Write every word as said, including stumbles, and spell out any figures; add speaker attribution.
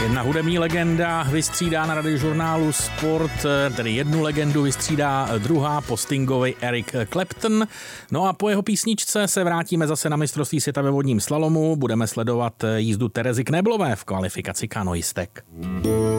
Speaker 1: Jedna hudební legenda vystřídá na radiožurnálu Sport, tedy jednu legendu vystřídá druhá, po Stingovi Eric Clapton. No a po jeho písničce se vrátíme zase na mistrovství světa ve vodním slalomu. Budeme sledovat jízdu Terezy Kneblové v kvalifikaci kanoistek.